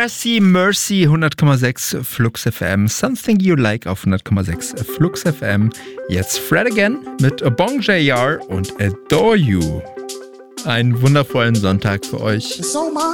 Mercy, Mercy, 100,6 Flux FM. Something You Like auf 100,6 Flux FM. Jetzt Fred Again mit Bong JR und Adore You. Einen wundervollen Sonntag für euch. So